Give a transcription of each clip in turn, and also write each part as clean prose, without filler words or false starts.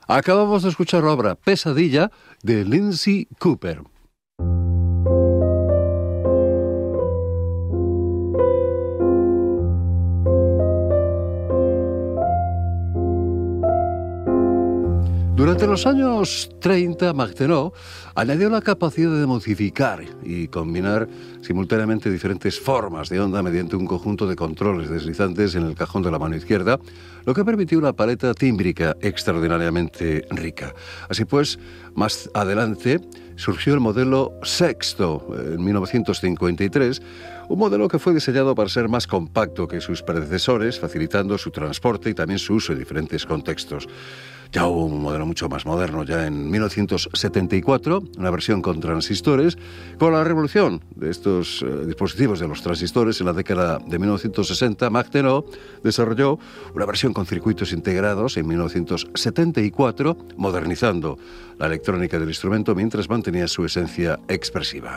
Acabamos de escuchar la obra Pesadilla de Lindsay Cooper. Durante los años 30, Martenot añadió la capacidad de modificar y combinar simultáneamente diferentes formas de onda mediante un conjunto de controles deslizantes en el cajón de la mano izquierda, lo que permitió una paleta tímbrica extraordinariamente rica. Así pues, más adelante surgió el modelo Sexto en 1953, un modelo que fue diseñado para ser más compacto que sus predecesores, facilitando su transporte y también su uso en diferentes contextos. Ya hubo un modelo mucho más moderno, ya en 1974, una versión con transistores. Con la revolución de estos dispositivos de los transistores en la década de 1960, Martenot desarrolló una versión con circuitos integrados en 1974, modernizando la electrónica del instrumento mientras mantenía su esencia expresiva.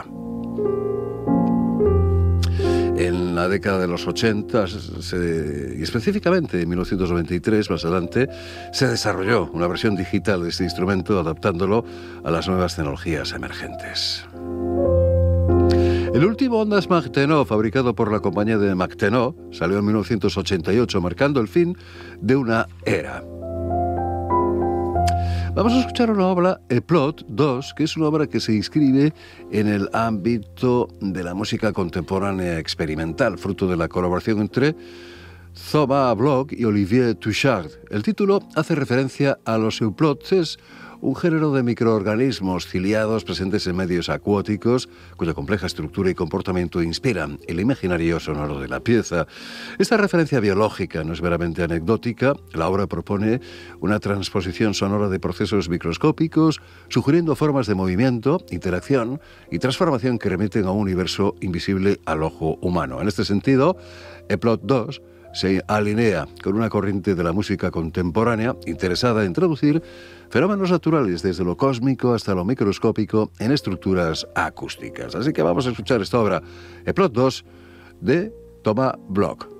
En la década de los 80, y específicamente en 1993, más adelante, se desarrolló una versión digital de este instrumento, adaptándolo a las nuevas tecnologías emergentes. El último Ondas Martenot, fabricado por la compañía de Martenot, salió en 1988, marcando el fin de una era. Vamos a escuchar una obra, Eplot 2, que es una obra que se inscribe en el ámbito de la música contemporánea experimental, fruto de la colaboración entre Thomas Bloch y Olivier Touchard. El título hace referencia a los euplots, un género de microorganismos ciliados presentes en medios acuáticos, cuya compleja estructura y comportamiento inspiran el imaginario sonoro de la pieza. Esta referencia biológica no es meramente anecdótica. La obra propone una transposición sonora de procesos microscópicos, sugiriendo formas de movimiento, interacción y transformación que remiten a un universo invisible al ojo humano. En este sentido, Eplot 2 se alinea con una corriente de la música contemporánea interesada en traducir fenómenos naturales desde lo cósmico hasta lo microscópico en estructuras acústicas. Así que vamos a escuchar esta obra, Eplot 2, de Thomas Bloch.